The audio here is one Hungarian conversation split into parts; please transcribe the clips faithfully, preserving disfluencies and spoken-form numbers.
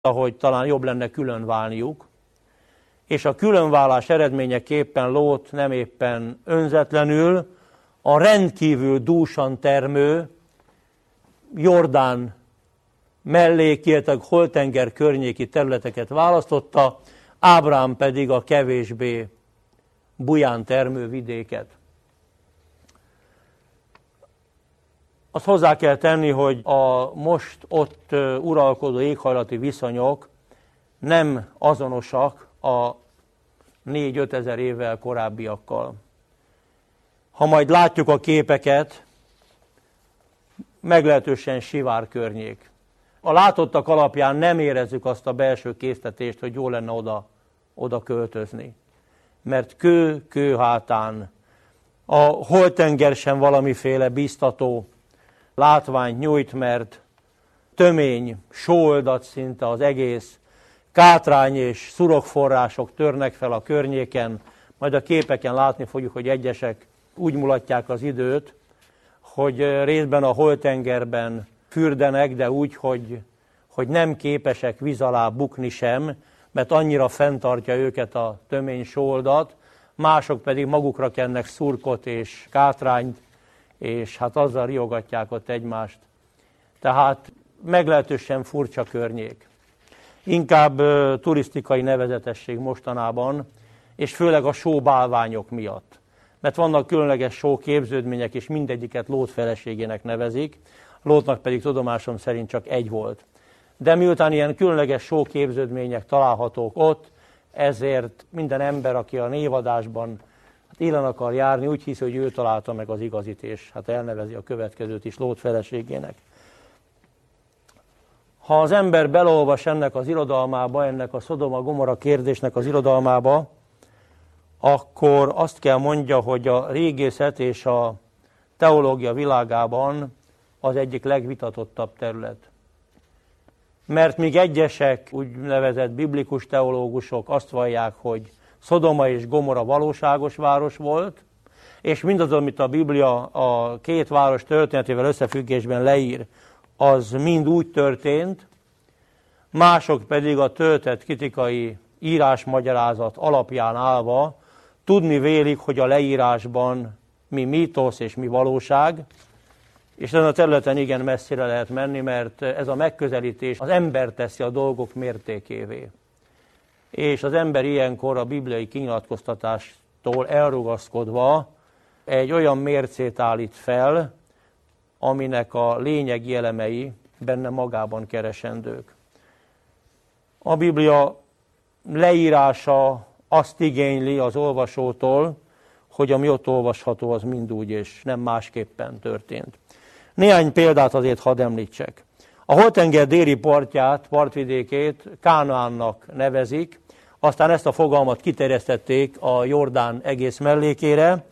hogy talán jobb lenne külön válniuk, és a különválás eredményeképpen Lót nem éppen önzetlenül a rendkívül dúsan termő Jordán melléki, Holtenger környéki területeket választotta, Ábrám pedig a kevésbé buján termő vidéket. Azt hozzá kell tenni, hogy a most ott uralkodó éghajlati viszonyok nem azonosak a négy-öt ezer évvel korábbiakkal. Ha majd látjuk a képeket, meglehetősen sivár környék. A látottak alapján nem érezzük azt a belső késztetést, hogy jó lenne oda, oda költözni. Mert kő, kő hátán. A Holtenger sem valamiféle biztató látványt nyújt, mert tömény, sóoldat szinte az egész, kátrány és szurokforrások törnek fel a környéken, majd a képeken látni fogjuk, hogy egyesek úgy mulatják az időt, hogy részben a Holtengerben fürdenek, de úgy, hogy, hogy nem képesek víz alá bukni sem, mert annyira fenntartja őket a tömény sóoldat, mások pedig magukra kennek szurkot és kátrányt, és hát azzal riogatják ott egymást. Tehát meglehetősen furcsa környék. Inkább uh, turisztikai nevezetesség mostanában, és főleg a sóbálványok miatt. Mert vannak különleges sóképződmények, és mindegyiket Lót feleségének nevezik, Lótnak pedig tudomásom szerint csak egy volt. De miután ilyen különleges sóképződmények találhatók ott, ezért minden ember, aki a névadásban hát élen akar járni, úgy hiszi, hogy ő találta meg az igazit, és hát elnevezi a következőt is Lót feleségének. Ha az ember beleolvas ennek az irodalmába, ennek a Szodoma-Gomorra kérdésnek az irodalmába, akkor azt kell mondja, hogy a régészet és a teológia világában az egyik legvitatottabb terület. Mert míg egyesek, úgynevezett biblikus teológusok azt vallják, hogy Szodoma és Gomorra valóságos város volt, és mindaz, amit a Biblia a két város történetével összefüggésben leír, az mind úgy történt, mások pedig a töltett kritikai írásmagyarázat alapján állva tudni vélik, hogy a leírásban mi mítosz és mi valóság, és ezen a területen igen messzire lehet menni, mert ez a megközelítés az ember teszi a dolgok mértékévé. És az ember ilyenkor a bibliai kinyilatkoztatástól elrugaszkodva egy olyan mércét állít fel, aminek a lényegi elemei benne magában keresendők. A Biblia leírása azt igényli az olvasótól, hogy ami ott olvasható, az mind úgy és nem másképpen történt. Néhány példát azért hadd említsek. A Holtenger déli partját, partvidékét Kánaánnak nevezik, aztán ezt a fogalmat kiterjesztették a Jordán egész mellékére,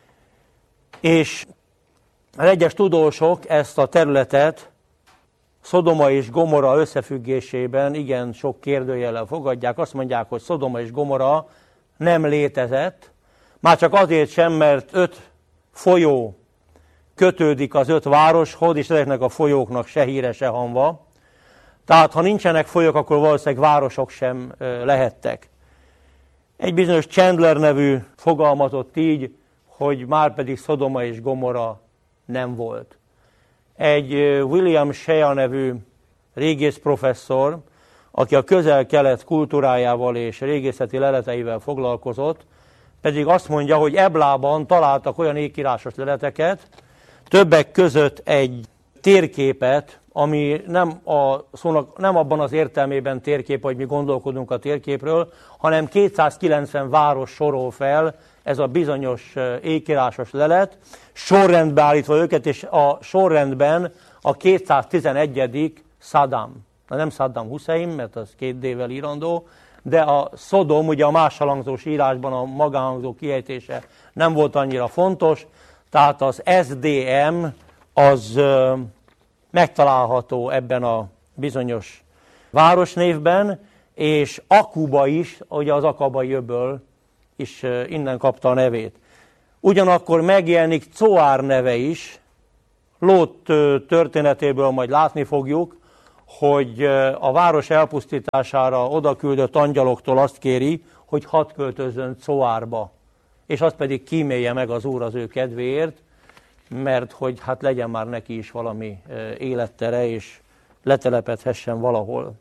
és az egyes tudósok ezt a területet Szodoma és Gomorra összefüggésében igen sok kérdőjellel fogadják. Azt mondják, hogy Szodoma és Gomorra nem létezett, már csak azért sem, mert öt folyó kötődik az öt városhoz, és ezeknek a folyóknak se híre, se hamva. Tehát ha nincsenek folyók, akkor valószínűleg városok sem lehettek. Egy bizonyos Chandler nevű fogalmazott így, hogy már pedig Szodoma és Gomorra nem volt. Egy William Shea nevű régész professzor, aki a közel-kelet kultúrájával és régészeti leleteivel foglalkozott, pedig azt mondja, hogy Eblában találtak olyan ékírásos leleteket, többek között egy térképet, ami nem, a, szónak, nem abban az értelmében térkép, hogy mi gondolkodunk a térképről, hanem kétszázkilencven város sorol fel ez a bizonyos ékírásos lelet, sorrendbe állítva őket, és a sorrendben a kétszáztizenegyedik Saddam, na nem Saddam Hussein, mert az két D-vel írandó, de a Szodom, ugye a mássalangzós írásban a magánhangzó kiejtése nem volt annyira fontos, tehát az S D M az ö, megtalálható ebben a bizonyos városnévben, és Akuba is, ugye az Akabai öböl is ö, innen kapta a nevét. Ugyanakkor megjelenik Coár neve is, Lót történetéből majd látni fogjuk, hogy a város elpusztítására odaküldött angyaloktól azt kéri, hogy hadd költözzön Coárba, és azt pedig kímélje meg az Úr az ő kedvéért, mert hogy hát legyen már neki is valami élettere, és letelepedhessen valahol.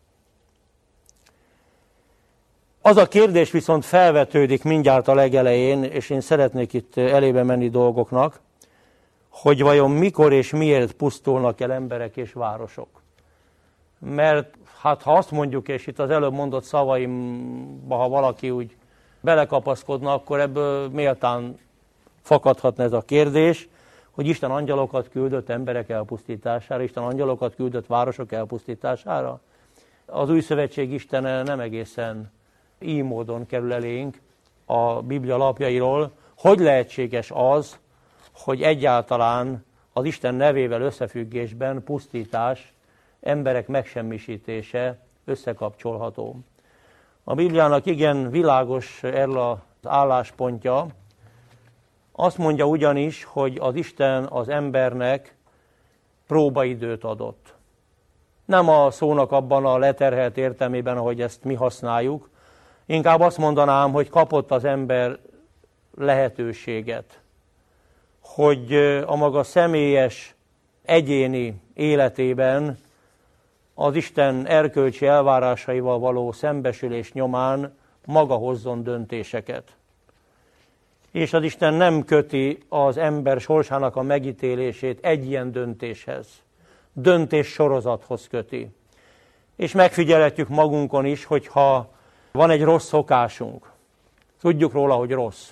Az a kérdés viszont felvetődik mindjárt a legelején, és én szeretnék itt elébe menni dolgoknak, hogy vajon mikor és miért pusztulnak el emberek és városok. Mert hát ha azt mondjuk, és itt az előbb mondott szavaimba, ha valaki úgy belekapaszkodna, akkor ebből méltán fakadhatna ez a kérdés, hogy Isten angyalokat küldött emberek elpusztítására, Isten angyalokat küldött városok elpusztítására. Az Új Szövetség Istene nem egészen így módon kerül elénk a Biblia lapjairól. Hogy lehetséges az, hogy egyáltalán az Isten nevével összefüggésben pusztítás, emberek megsemmisítése összekapcsolható. A Bibliának igen világos erről az álláspontja. Azt mondja ugyanis, hogy az Isten az embernek próbaidőt adott. Nem a szónak abban a leterhelt értelmében, ahogy ezt mi használjuk, inkább azt mondanám, hogy kapott az ember lehetőséget, hogy a maga személyes, egyéni életében az Isten erkölcsi elvárásaival való szembesülés nyomán maga hozzon döntéseket. És az Isten nem köti az ember sorsának a megítélését egy ilyen döntéshez. Döntés sorozathoz köti. És megfigyelhetjük magunkon is, hogyha van egy rossz szokásunk, tudjuk róla, hogy rossz,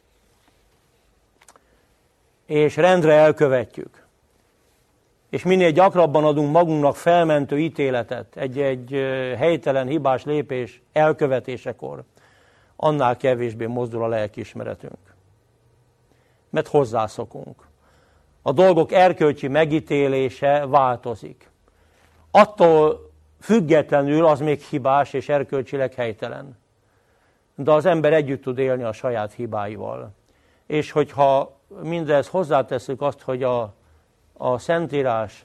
és rendre elkövetjük, és minél gyakrabban adunk magunknak felmentő ítéletet egy-egy helytelen, hibás lépés elkövetésekor, annál kevésbé mozdul a lelkiismeretünk. Mert hozzászokunk. A dolgok erkölcsi megítélése változik. Attól függetlenül az még hibás és erkölcsileg helytelen. De az ember együtt tud élni a saját hibáival. És hogyha mindez hozzátesszük azt, hogy a, a Szentírás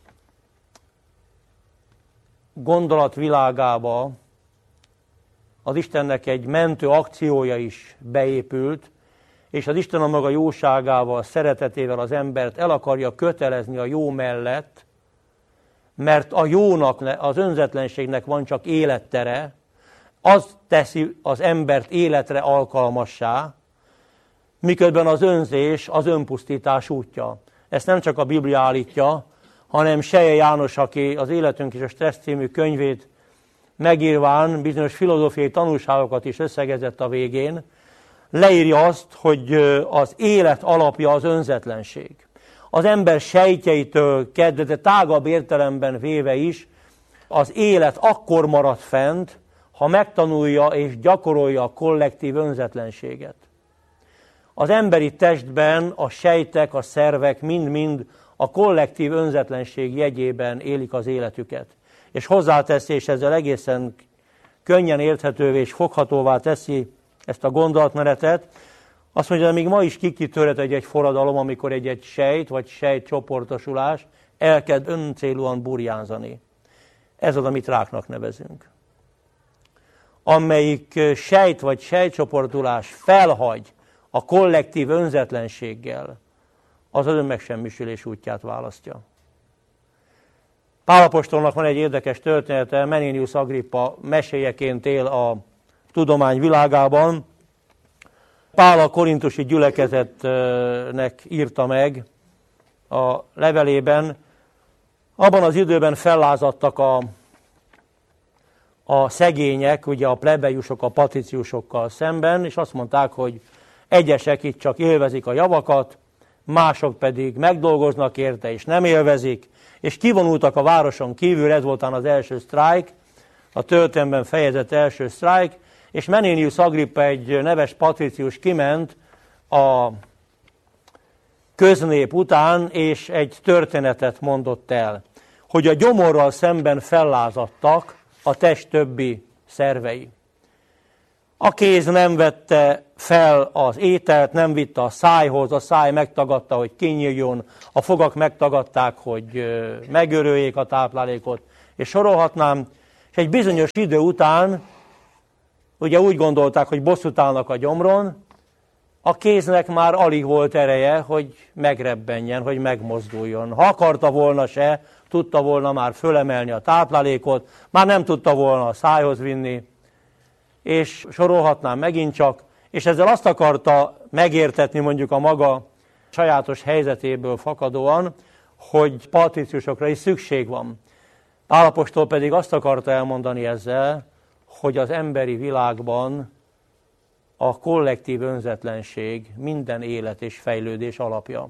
gondolatvilágába az Istennek egy mentő akciója is beépült, és az Isten a maga jóságával, szeretetével az embert el akarja kötelezni a jó mellett, mert a jónak, az önzetlenségnek van csak élettere, az teszi az embert életre alkalmassá, miközben az önzés az önpusztítás útja. Ezt nem csak a Biblia állítja, hanem Selye János, aki az Életünk és a Stressz című könyvét megírván bizonyos filozófiai tanulságokat is összegezett a végén, leírja azt, hogy az élet alapja az önzetlenség. Az ember sejtjeitől kezdve, de tágabb értelemben véve is, az élet akkor marad fent, ha megtanulja és gyakorolja a kollektív önzetlenséget. Az emberi testben a sejtek, a szervek mind-mind a kollektív önzetlenség jegyében élik az életüket. És hozzáteszi, és ezzel egészen könnyen érthetővé és foghatóvá teszi ezt a gondolatmenetet, azt mondja, hogy még ma is kikitörhet egy, egy forradalom, amikor egy-egy sejt vagy sejtcsoportosulás elkezd öncélúan burjánzani. Ez az, amit ráknak nevezünk. Amelyik sejt vagy sejtcsoportulás felhagy a kollektív önzetlenséggel, az az önmegsemmisülés útját választja. Pál apostolnak van egy érdekes története, Menenius Agrippa meséjeként él a tudomány világában. Pál a korintusi gyülekezetnek írta meg a levelében. Abban az időben fellázadtak a, a szegények, ugye a plebejusok a patriciusokkal szemben, és azt mondták, hogy egyesek itt csak élvezik a javakat, mások pedig megdolgoznak érte és nem élvezik, és kivonultak a városon kívül, ez voltán az első sztrájk, a történelemben fejezett első sztrájk, és Menenius Agrippa, egy neves patricius kiment a köznép után, és egy történetet mondott el, hogy a gyomorral szemben fellázadtak a test többi szervei. A kéz nem vette fel az ételt, nem vitte a szájhoz, a száj megtagadta, hogy kinyíljon, a fogak megtagadták, hogy megöröljék a táplálékot, És sorolhatnám, és egy bizonyos idő után, ugye úgy gondolták, hogy bosszút állnak a gyomron, a kéznek már alig volt ereje, hogy megrebbenjen, hogy megmozduljon. Ha akarta volna se, tudta volna már fölemelni a táplálékot, már nem tudta volna a szájhoz vinni, és sorolhatnám megint csak, és ezzel azt akarta megértetni mondjuk a maga sajátos helyzetéből fakadóan, hogy patriciusokra is szükség van. Pál apostol pedig azt akarta elmondani ezzel, hogy az emberi világban a kollektív önzetlenség minden élet és fejlődés alapja.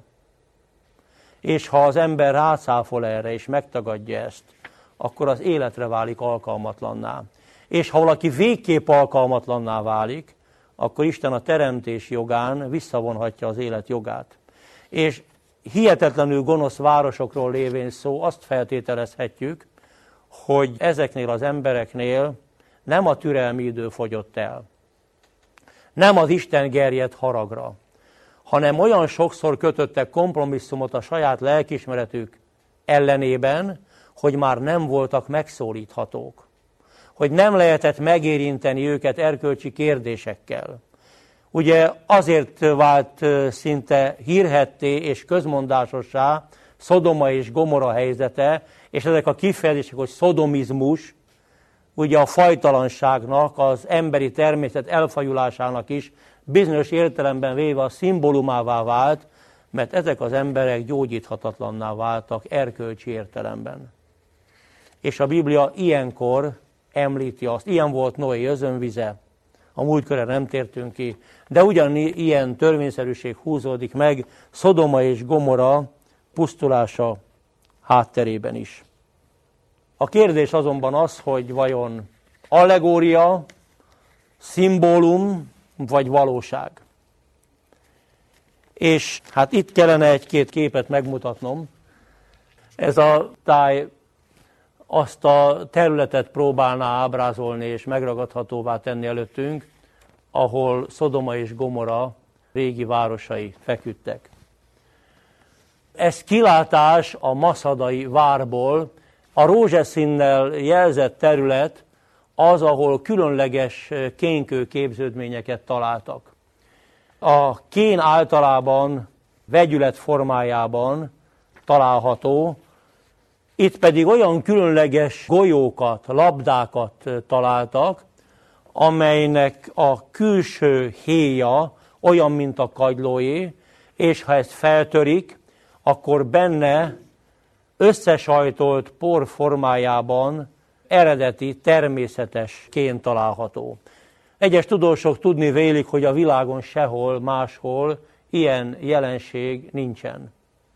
És ha az ember rácáfol erre és megtagadja ezt, akkor az életre válik alkalmatlanná. És ha valaki végképp alkalmatlanná válik, akkor Isten a teremtés jogán visszavonhatja az élet jogát. És hihetetlenül gonosz városokról lévén szó, azt feltételezhetjük, hogy ezeknél az embereknél nem a türelmi idő fogyott el, nem az Isten gerjedt haragra, hanem olyan sokszor kötöttek kompromisszumot a saját lelkiismeretük ellenében, hogy már nem voltak megszólíthatók, hogy nem lehetett megérinteni őket erkölcsi kérdésekkel. Ugye azért vált szinte hírhedté és közmondásossá Szodoma és Gomora helyzete, és ezek a kifejezések, hogy szodomizmus, ugye a fajtalanságnak, az emberi természet elfajulásának is bizonyos értelemben véve a szimbólumává vált, mert ezek az emberek gyógyíthatatlanná váltak erkölcsi értelemben. És a Biblia ilyenkor említi azt, ilyen volt Noé özönvize, a múltkörre nem tértünk ki, de ugyanilyen törvényszerűség húzódik meg Szodoma és Gomora pusztulása hátterében is. A kérdés azonban az, hogy vajon allegória, szimbólum vagy valóság. És hát itt kellene egy-két képet megmutatnom. Ez a táj azt a területet próbálná ábrázolni és megragadhatóvá tenni előttünk, ahol Szodoma és Gomora régi városai feküdtek. Ez kilátás a maszadai várból, a rózsaszínnel jelzett terület az, ahol különleges kénkő képződményeket találtak. A kén általában vegyület formájában található, itt pedig olyan különleges golyókat, labdákat találtak, amelynek a külső héja olyan, mint a kagylóé, és ha ezt feltörik, akkor benne összesajtolt por formájában eredeti, természetes kén található. Egyes tudósok tudni vélik, hogy a világon sehol, máshol ilyen jelenség nincsen.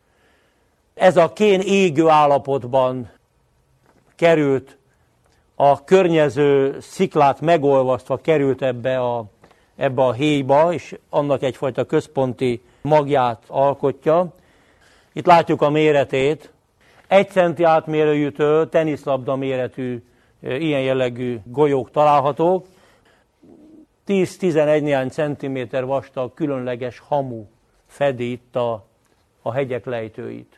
Ez a kén égő állapotban került, a környező sziklát megolvasztva került ebbe a, ebbe a héjba, és annak egyfajta központi magját alkotja. Itt látjuk a méretét. Egy centi átmérőjűtől teniszlabda méretű ilyen jellegű golyók találhatók. tíz-tizenegy néhány centiméter vastag különleges hamu fedi itt a, a hegyek lejtőit.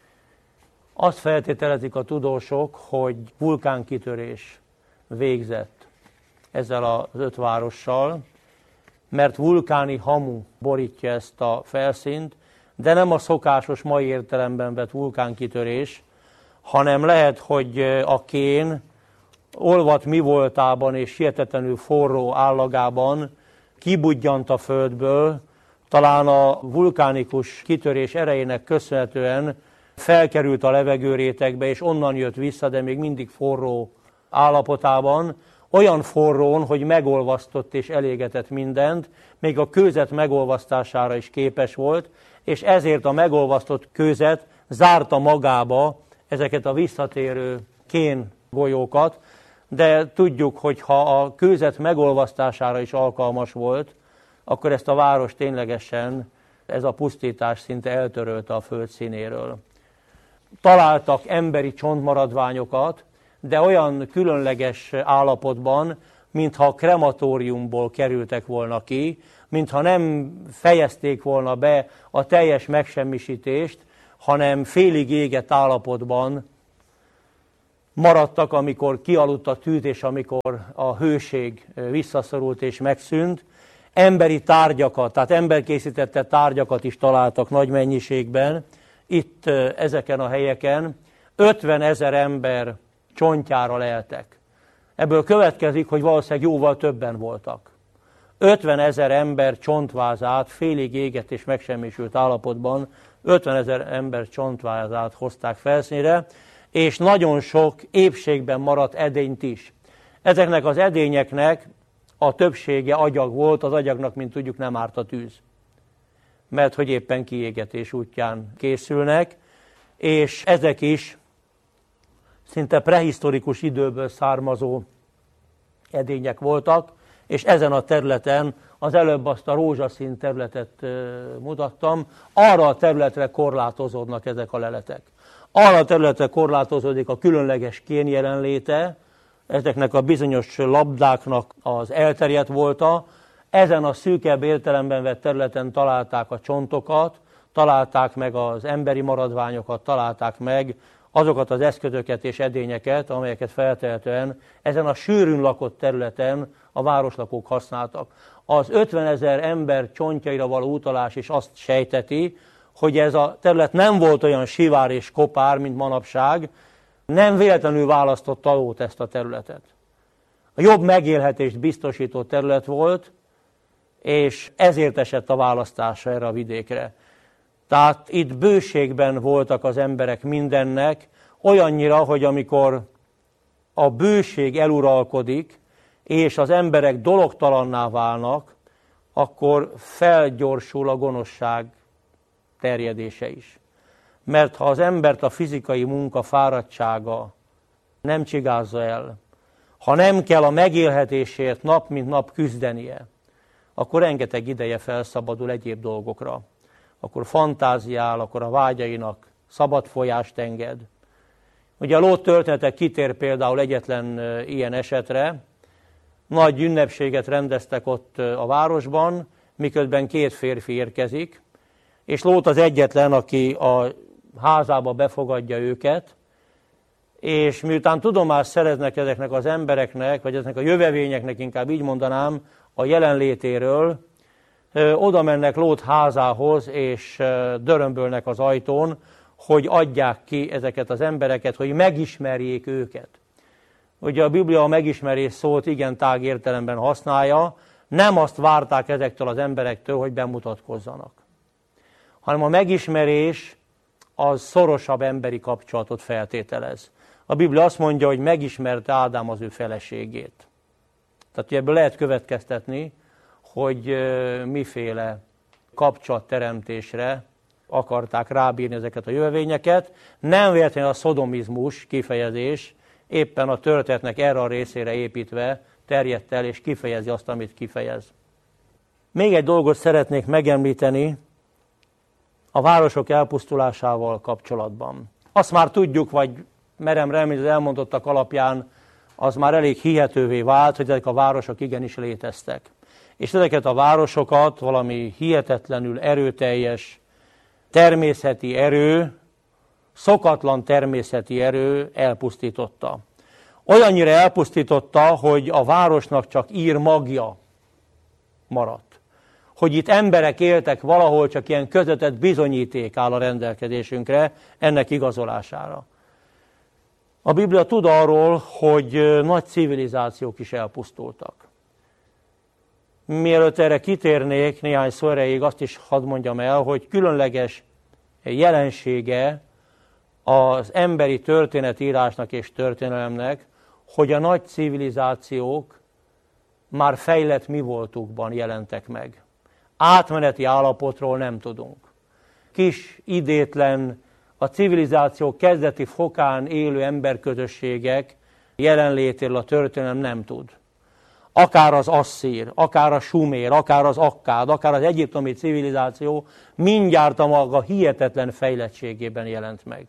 Azt feltételezik a tudósok, hogy vulkánkitörés végzett ezzel az öt várossal, mert vulkáni hamu borítja ezt a felszínt, de nem a szokásos mai értelemben vett vulkánkitörés, hanem lehet, hogy a kén olvadt mi voltában és hihetetlenül forró állagában kibudjant a földből, talán a vulkánikus kitörés erejének köszönhetően felkerült a levegőrétegbe, és onnan jött vissza, de még mindig forró állapotában, olyan forrón, hogy megolvasztott és elégetett mindent, még a kőzet megolvasztására is képes volt, és ezért a megolvasztott kőzet zárta magába ezeket a visszatérő kén golyókat, de tudjuk, hogy ha a kőzet megolvasztására is alkalmas volt, akkor ezt a város ténylegesen, ez a pusztítás szinte eltörölte a föld színéről. Találtak emberi csontmaradványokat, de olyan különleges állapotban, mintha krematóriumból kerültek volna ki, mintha nem fejezték volna be a teljes megsemmisítést, hanem félig égett állapotban maradtak, amikor kialudt a tűz, és amikor a hőség visszaszorult és megszűnt. Emberi tárgyakat, tehát emberkészítette tárgyakat is találtak nagy mennyiségben, itt ezeken a helyeken. ötvenezer ember csontjára leltek. Ebből következik, hogy valószínűleg jóval többen voltak. ötvenezer ember csontvázát, félig égett és megsemmisült állapotban, ötvenezer ember csontvázát hozták felszínre, és nagyon sok épségben maradt edényt is. Ezeknek az edényeknek a többsége agyag volt, az agyagnak, mint tudjuk, nem árt a tűz. Mert hogy éppen kiégetés útján készülnek, és ezek is szinte prehisztorikus időből származó edények voltak, és ezen a területen, az előbb azt a rózsaszín területet mutattam, arra a területre korlátozódnak ezek a leletek. Arra a területre korlátozódik a különleges kén jelenléte, ezeknek a bizonyos labdáknak az elterjedt volta. Ezen a szűkebb értelemben vett területen találták a csontokat, találták meg az emberi maradványokat, találták meg azokat az eszközöket és edényeket, amelyeket feltehetően ezen a sűrűn lakott területen a városlakók használtak. Az ötvenezer ember csontjaira való utalás is azt sejteti, hogy ez a terület nem volt olyan sivár és kopár, mint manapság, nem véletlenül választotta Lót ezt a területet. A jobb megélhetést biztosító terület volt, és ezért esett a választása erre a vidékre. Tehát itt bőségben voltak az emberek mindennek, olyannyira, hogy amikor a bőség eluralkodik, és az emberek dologtalanná válnak, akkor felgyorsul a gonoszság terjedése is. Mert ha az embert a fizikai munka fáradtsága nem csigázza el, ha nem kell a megélhetésért nap mint nap küzdenie, akkor rengeteg ideje felszabadul egyéb dolgokra. Akkor fantáziál, akkor a vágyainak szabad folyást enged. Ugye a Lót története kitér például egyetlen ilyen esetre. Nagy ünnepséget rendeztek ott a városban, miközben két férfi érkezik, és Lót az egyetlen, aki a házába befogadja őket, és miután tudomást szereznek ezeknek az embereknek, vagy ezeknek a jövevényeknek, inkább így mondanám, a jelenlétéről, oda mennek Lót házához, és dörömbölnek az ajtón, hogy adják ki ezeket az embereket, hogy megismerjék őket. Ugye a Biblia a megismerés szót igen tág értelemben használja, nem azt várták ezektől az emberektől, hogy bemutatkozzanak, hanem a megismerés az szorosabb emberi kapcsolatot feltételez. A Biblia azt mondja, hogy megismerte Ádám az ő feleségét. Tehát ebből lehet következtetni, hogy miféle kapcsolatteremtésre akarták rábírni ezeket a jövevényeket. Nem véletlenül a szodomizmus kifejezés éppen a történetnek erre a részére építve terjedt el és kifejezi azt, amit kifejez. Még egy dolgot szeretnék megemlíteni a városok elpusztulásával kapcsolatban. Azt már tudjuk, vagy merem remélni, az elmondottak alapján az már elég hihetővé vált, hogy ezek a városok igenis léteztek. És ezeket a városokat valami hihetetlenül erőteljes természeti erő, szokatlan természeti erő elpusztította. Olyannyira elpusztította, hogy a városnak csak ír magja maradt. Hogy itt emberek éltek valahol, csak ilyen közvetett bizonyíték áll a rendelkezésünkre ennek igazolására. A Biblia tud arról, hogy nagy civilizációk is elpusztultak. Mielőtt erre kitérnék néhány szó erejéig, azt is hadd mondjam el, hogy különleges jelensége az emberi történetírásnak és történelemnek, hogy a nagy civilizációk már fejlett mi voltukban jelentek meg. Átmeneti állapotról nem tudunk. Kis, idétlen, a civilizáció kezdeti fokán élő emberközösségek jelenlétéről a történelem nem tud. Akár az asszír, akár a sumér, akár az akkád, akár az egyiptomi civilizáció mindjárt a maga hihetetlen fejlettségében jelent meg.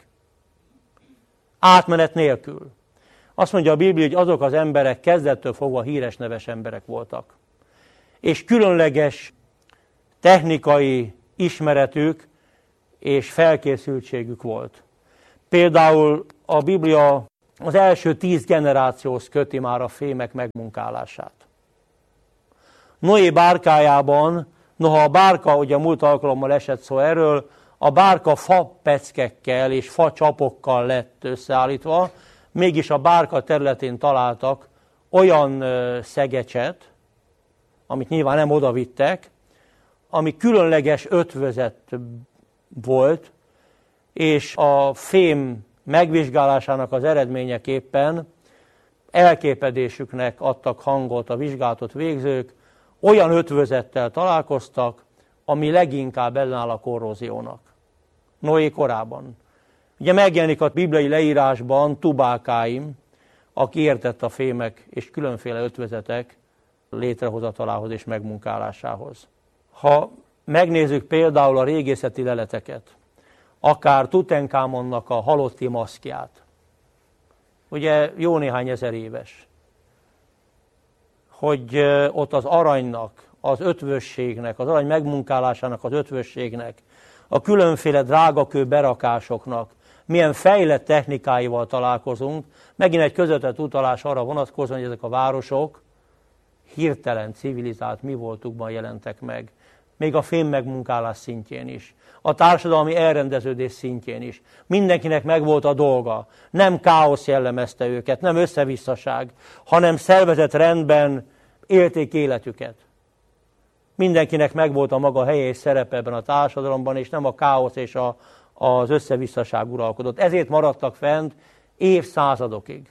Átmenet nélkül. Azt mondja a Biblia, hogy azok az emberek kezdettől fogva híres neves emberek voltak. És különleges technikai ismeretük és felkészültségük volt. Például a Biblia az első tíz generációhoz köti már a fémek megmunkálását. Noé bárkájában, noha a bárka, ugye a múlt alkalommal esett szó erről, a bárka fa peckekkel és fa csapokkal lett összeállítva, mégis a bárka területén találtak olyan szegecset, amit nyilván nem odavittek, ami különleges ötvözet volt, és a fém megvizsgálásának az eredményeképpen elképedésüknek adtak hangot a vizsgálatot végzők, olyan ötvözettel találkoztak, ami leginkább ellenáll a korróziónak. Noé korában. Ugye megjelenik a bibliai leírásban Tubálkáim, aki értett a fémek és különféle ötvözetek létrehozatalához és megmunkálásához. Ha megnézzük például a régészeti leleteket, akár Tutenkámonnak a halotti maszkját, ugye jó néhány ezer éves, hogy ott az aranynak, az ötvösségnek, az arany megmunkálásának az ötvösségnek, a különféle drágakő berakásoknak milyen fejlett technikáival találkozunk, megint egy közvetett utalás arra vonatkozóan, hogy ezek a városok hirtelen civilizált mi voltukban jelentek meg, még a fém megmunkálás szintjén is, a társadalmi elrendeződés szintjén is. Mindenkinek megvolt a dolga, nem káosz jellemezte őket, nem összevisszaság, hanem szervezett rendben élték életüket. Mindenkinek megvolt a maga helye és szerepe ebben a társadalomban, és nem a káosz és a, az összevisszaság uralkodott. Ezért maradtak fent évszázadokig.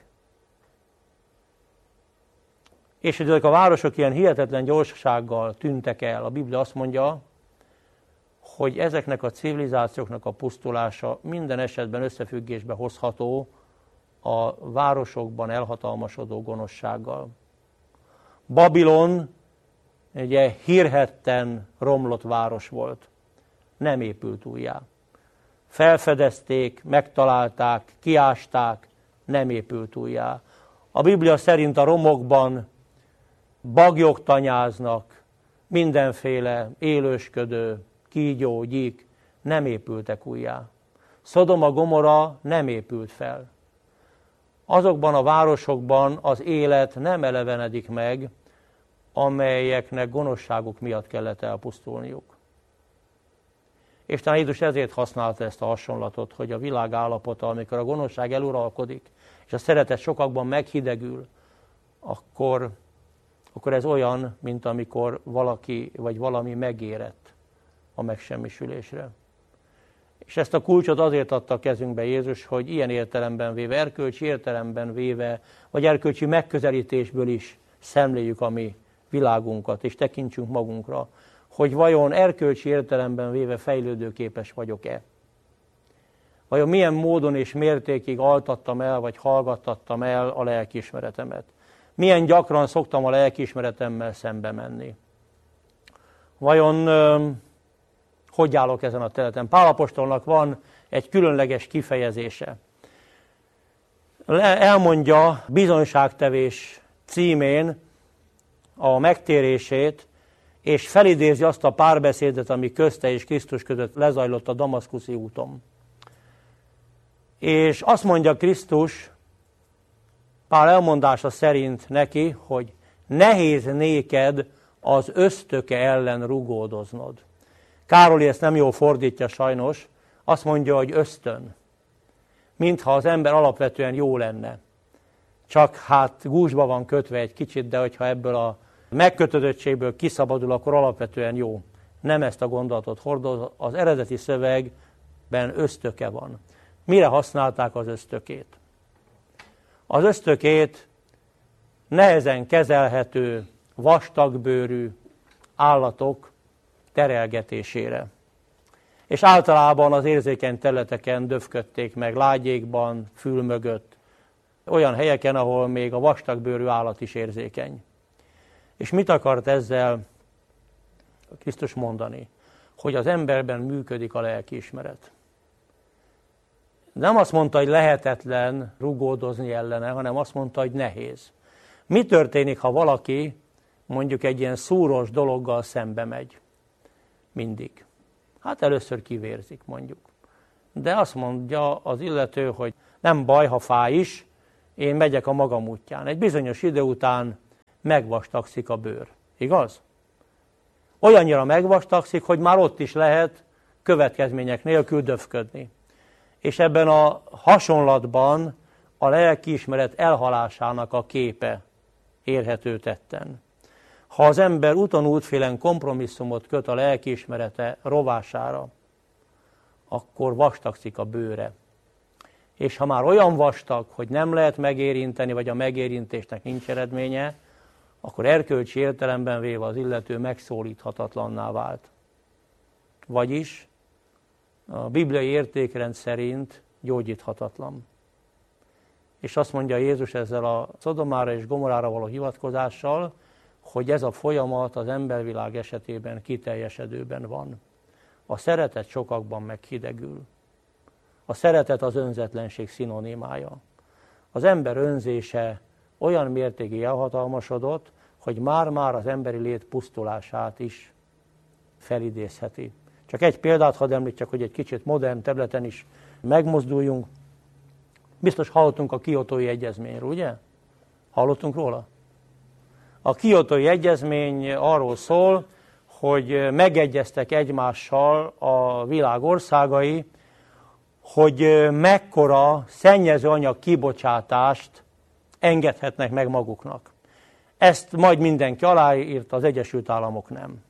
És hogy ezek a városok ilyen hihetetlen gyorsasággal tűntek el, a Biblia azt mondja, hogy ezeknek a civilizációknak a pusztulása minden esetben összefüggésbe hozható a városokban elhatalmasodó gonoszsággal. Babilon ugye hírhedten romlott város volt, nem épült újjá. Felfedezték, megtalálták, kiásták, nem épült újjá. A Biblia szerint a romokban bagyok tanyáznak, mindenféle élősködő, kígyó, gyík nem épültek újjá. Szodoma, Gomora nem épült fel. Azokban a városokban az élet nem elevenedik meg, amelyeknek gonoszságuk miatt kellett elpusztulniuk. És talán Jézus ezért használta ezt a hasonlatot, hogy a világ állapota, amikor a gonoszság eluralkodik, és a szeretet sokakban meghidegül, akkor, akkor ez olyan, mint amikor valaki vagy valami megérett a megsemmisülésre. És ezt a kulcsot azért adta a kezünkbe Jézus, hogy ilyen értelemben véve, erkölcsi értelemben véve, vagy erkölcsi megközelítésből is szemléljük a mi világunkat, és tekintsünk magunkra, hogy vajon erkölcsi értelemben véve fejlődőképes vagyok-e. Vajon milyen módon és mértékig altattam el, vagy hallgattattam el a lelkiismeretemet. Milyen gyakran szoktam a lelkiismeretemmel szembe menni. Vajon ö, hogy állok ezen a területen? Pál apostolnak van egy különleges kifejezése. Elmondja bizonyságtevés címén a megtérését, és felidézi azt a párbeszédet, ami közte és Krisztus között lezajlott a damaszkuszi úton. És azt mondja Krisztus, Pál elmondása szerint neki, hogy nehéz néked az ösztöke ellen rugódoznod. Károly ezt nem jól fordítja sajnos, azt mondja, hogy ösztön. Mintha az ember alapvetően jó lenne. Csak hát gúzsba van kötve egy kicsit, de hogyha ebből a megkötözöttségből kiszabadul, akkor alapvetően jó. Nem ezt a gondolatot hordoz, az eredeti szövegben ösztöke van. Mire használták az ösztökét? Az ösztökét nehezen kezelhető, vastagbőrű állatok terelgetésére. És általában az érzékeny területeken döfködték meg, lágyékban, fül mögött, olyan helyeken, ahol még a vastagbőrű állat is érzékeny. És mit akart ezzel Krisztus mondani? Hogy az emberben működik a lelkiismeret. Nem azt mondta, hogy lehetetlen rugódozni ellene, hanem azt mondta, hogy nehéz. Mi történik, ha valaki mondjuk egy ilyen szúros dologgal szembe megy? Mindig. Hát először kivérzik, mondjuk. De azt mondja az illető, hogy nem baj, ha fáj is, én megyek a magam útján. Egy bizonyos idő után megvastagszik a bőr. Igaz? Olyannyira megvastagszik, hogy már ott is lehet következmények nélkül döfködni. És ebben a hasonlatban a lelkiismeret elhalásának a képe érhető tetten. Ha az ember úton útfélen kompromisszumot köt a lelkiismerete rovására, akkor vastagszik a bőre. És ha már olyan vastag, hogy nem lehet megérinteni, vagy a megérintésnek nincs eredménye, akkor erkölcsi értelemben véve az illető megszólíthatatlanná vált. Vagyis a bibliai értékrend szerint gyógyíthatatlan. És azt mondja Jézus ezzel a Szodomára és Gomorára való hivatkozással, hogy ez a folyamat az embervilág esetében kiteljesedőben van. A szeretet sokakban meghidegül. A szeretet az önzetlenség szinonimája. Az ember önzése olyan mértékig elhatalmasodott, hogy már-már az emberi lét pusztulását is felidézheti. Csak egy példát hadd említsek, hogy egy kicsit modern területen is megmozduljunk. Biztos hallottunk a Kiotói Egyezményről, ugye? Hallottunk róla? A Kiotói Egyezmény arról szól, hogy megegyeztek egymással a világ országai, hogy mekkora szennyezőanyag kibocsátást engedhetnek meg maguknak. Ezt majd mindenki aláírt, az Egyesült Államok nem.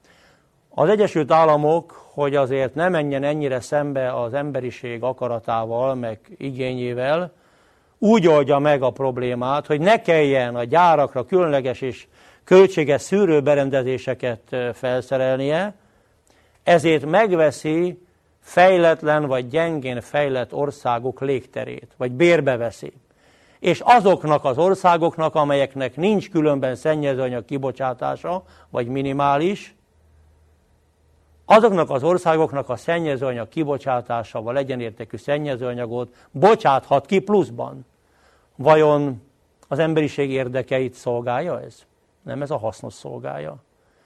Az Egyesült Államok, hogy azért ne menjen ennyire szembe az emberiség akaratával, meg igényével, úgy oldja meg a problémát, hogy ne kelljen a gyárakra különleges és költséges szűrőberendezéseket felszerelnie, ezért megveszi fejletlen vagy gyengén fejlett országok légterét, vagy bérbe veszi. És azoknak az országoknak, amelyeknek nincs különben szennyezőanyag kibocsátása, vagy minimális, azoknak az országoknak a szennyezőanyag kibocsátásával egyenértékű szennyezőanyagot bocsáthat ki pluszban. Vajon az emberiség érdekeit szolgálja ez? Nem, ez a hasznos szolgálja.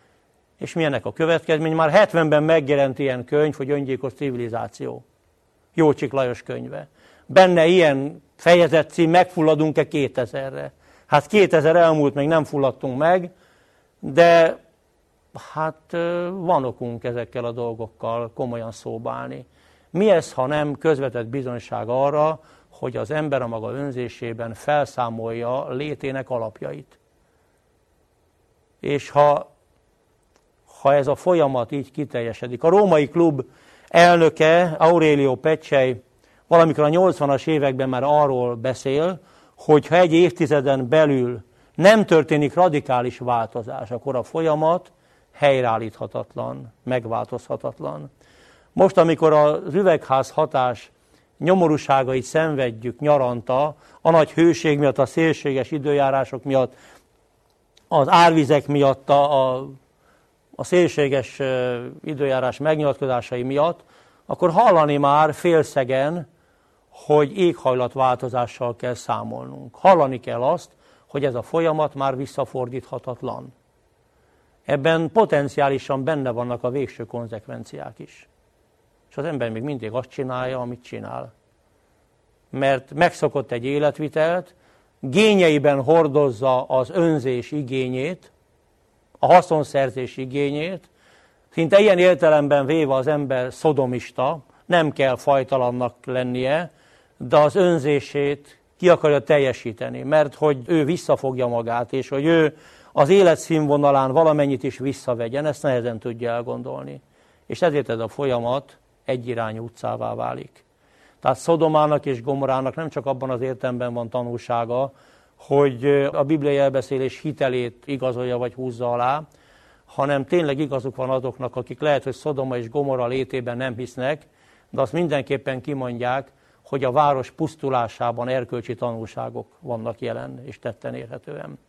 És milyenek a következmény? Már hetvenben megjelent ilyen könyv, hogy Öngyilkos civilizáció. Jócsik Lajos könyve. Benne ilyen fejezet cím, megfulladunk-e kétezerre? Hát kétezer elmúlt, még nem fulladtunk meg, de hát van okunk ezekkel a dolgokkal komolyan szóba állni. Mi ez, ha nem közvetett bizonyság arra, hogy az ember a maga önzésében felszámolja létének alapjait. És ha, ha ez a folyamat így kiteljesedik. A Római Klub elnöke, Aurelio Peccei, valamikor a nyolcvanas években már arról beszél, hogy ha egy évtizeden belül nem történik radikális változás, akkor a folyamat helyreállíthatatlan, megváltozhatatlan. Most, amikor az üvegház hatás nyomorúságait szenvedjük nyaranta, a nagy hőség miatt, a szélséges időjárások miatt, az árvizek miatt, a, a szélséges időjárás megnyilatkozásai miatt, akkor hallani már félszegen, hogy éghajlatváltozással kell számolnunk. Hallani kell azt, hogy ez a folyamat már visszafordíthatatlan. Ebben potenciálisan benne vannak a végső konzekvenciák is. És az ember még mindig azt csinálja, amit csinál. Mert megszokott egy életvitelt, gényeiben hordozza az önzés igényét, a haszonszerzés igényét, szinte ilyen értelemben véve az ember szodomista, nem kell fajtalannak lennie, de az önzését ki akarja teljesíteni, mert hogy ő visszafogja magát, és hogy ő az életszínvonalán valamennyit is visszavegyen, ezt nehezen tudja elgondolni. És ezért ez a folyamat egyirányú utcává válik. Tehát Szodomának és Gomorának nem csak abban az értelemben van tanulsága, hogy a bibliai elbeszélés hitelét igazolja vagy húzza alá, hanem tényleg igazuk van azoknak, akik lehet, hogy Szodoma és Gomora létében nem hisznek, de azt mindenképpen kimondják, hogy a város pusztulásában erkölcsi tanulságok vannak jelen és tetten érhetően.